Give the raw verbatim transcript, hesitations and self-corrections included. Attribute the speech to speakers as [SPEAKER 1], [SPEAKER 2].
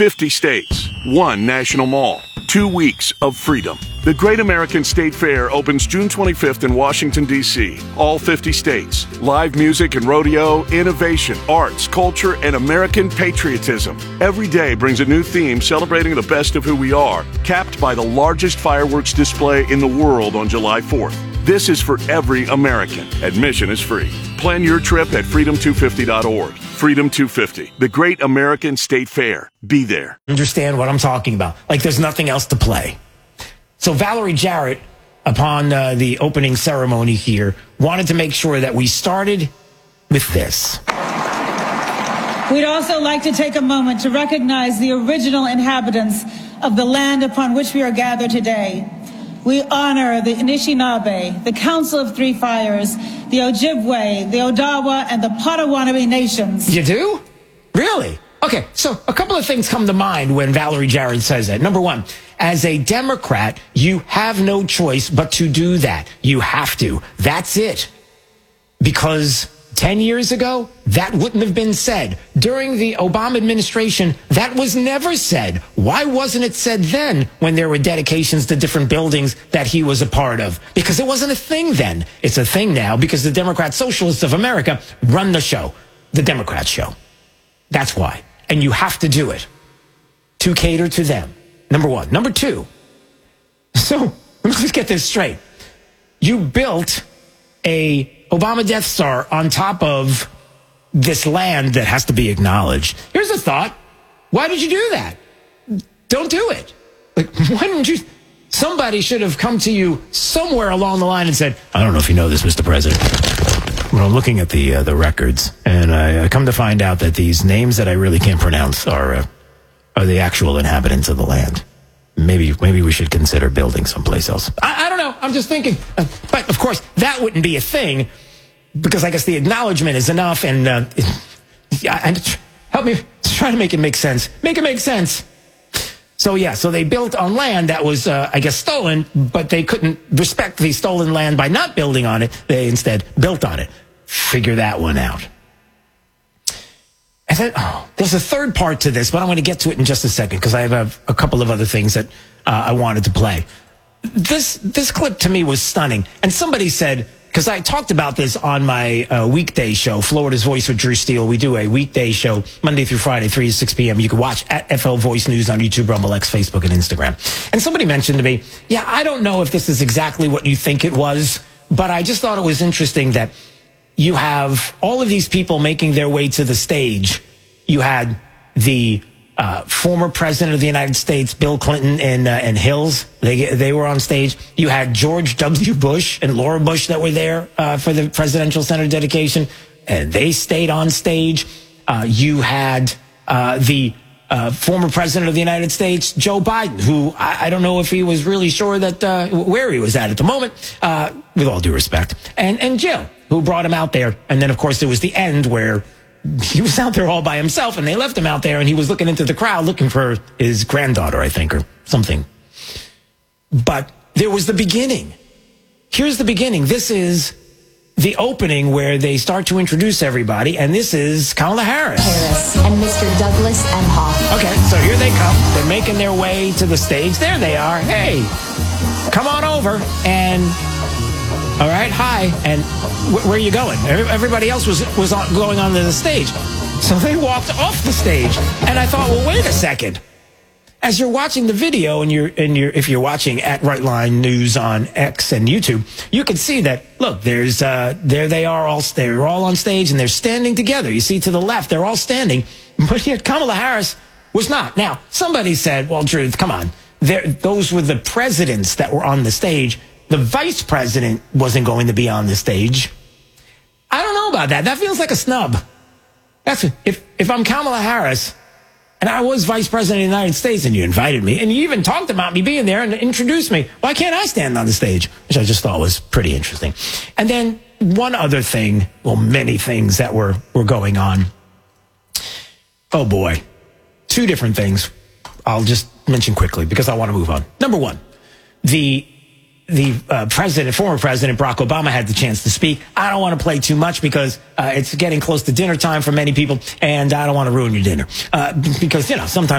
[SPEAKER 1] fifty states, one national mall, two weeks of freedom. The Great American State Fair opens June twenty-fifth in Washington, D C All fifty states. Live music and rodeo, innovation, arts, culture, and American patriotism. Every day brings a new theme celebrating the best of who we are, capped by the largest fireworks display in the world on July fourth. This is for every American. Admission is free. Plan your trip at freedom two fifty dot org. Freedom two fifty, the Great American State Fair. Be there.
[SPEAKER 2] Understand what I'm talking about. Like there's nothing else to play. So Valerie Jarrett, upon uh, the opening ceremony here, wanted to make sure that we started with this.
[SPEAKER 3] We'd also like to take a moment to recognize the original inhabitants of the land upon which we are gathered today. We honor the Anishinaabe, the Council of Three Fires, the Ojibwe, the Odawa, and the Potawatomi nations.
[SPEAKER 2] You do? Really? Okay, so a couple of things come to mind when Valerie Jarrett says that. Number one, as a Democrat, you have no choice but to do that. You have to. That's it. Because ten years ago, that wouldn't have been said. During the Obama administration, that was never said. Why wasn't it said then when there were dedications to different buildings that he was a part of? Because it wasn't a thing then. It's a thing now because the Democrat Socialists of America run the show, the Democrat show. That's why. And you have to do it to cater to them. Number one. Number two. So let's get this straight. You built a Obama Death Star on top of this land that has to be acknowledged. Here's a thought. Why did you do that? Don't do it. Like, why didn't you? Somebody should have come to you somewhere along the line and said, I don't know if you know this, Mister President. Well, I'm looking at the uh, the records, and I, I come to find out that these names that I really can't pronounce are uh, are the actual inhabitants of the land. Maybe maybe we should consider building someplace else. I, I don't know. I'm just thinking. Uh, but, of course, that wouldn't be a thing because I guess the acknowledgement is enough. And, uh, and help me try to make it make sense. Make it make sense. So, yeah, so they built on land that was, uh, I guess, stolen, but they couldn't respect the stolen land by not building on it. They instead built on it. Figure that one out. And then, oh, there's a third part to this, but I'm going to get to it in just a second because I have a, a couple of other things that uh, I wanted to play. This this clip to me was stunning. And somebody said, because I talked about this on my uh, weekday show, Florida's Voice with Drew Steele. We do a weekday show Monday through Friday, three to six p.m. You can watch at F L Voice News on YouTube, Rumble X, Facebook, and Instagram. And somebody mentioned to me, yeah, I don't know if this is exactly what you think it was, but I just thought it was interesting that you have all of these people making their way to the stage. You had the uh, former president of the United States, Bill Clinton, and, uh, and Hills. They they were on stage. You had George W. Bush and Laura Bush that were there uh, for the Presidential Center dedication, and they stayed on stage. Uh, you had uh, the uh, former president of the United States, Joe Biden, who I, I don't know if he was really sure that uh, where he was at at the moment, uh, with all due respect, and and Jill, who brought him out there. And then, of course, there was the end where he was out there all by himself and they left him out there and he was looking into the crowd looking for his granddaughter, I think, or something. But there was the beginning. Here's the beginning. This is the opening where they start to introduce everybody. And this is Kamala Harris.
[SPEAKER 4] Harris and Mister Douglas Emhoff.
[SPEAKER 2] Okay, so here they come. They're making their way to the stage. There they are. Hey, come on over. And all right, hi, and wh- where are you going? Everybody else was was on, going onto the stage. So they walked off the stage, and I thought, well, wait a second. As you're watching the video, and you're and you're if you're watching at Right Line News on X and YouTube, you can see that. Look, there's uh, there they are all they're all on stage, and they're standing together. You see to the left, they're all standing, but yet Kamala Harris was not. Now, somebody said, "Well, Drew, come on, there, those were the presidents that were on the stage." The vice president wasn't going to be on the stage. I don't know about that. That feels like a snub. That's if if I'm Kamala Harris and I was vice president of the United States and you invited me and you even talked about me being there and introduced me, why can't I stand on the stage? Which I just thought was pretty interesting. And then one other thing, well, many things that were, were going on. Oh boy, two different things. I'll just mention quickly because I want to move on. Number one, the The uh, president, former president Barack Obama had the chance to speak. I don't want to play too much because uh, it's getting close to dinner time for many people, and I don't want to ruin your dinner uh, because, you know, sometimes